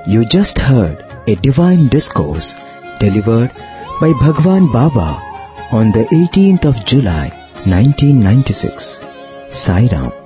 You just heard a divine discourse delivered by Bhagwan Baba on the 18th of July 1996. Sai Ram.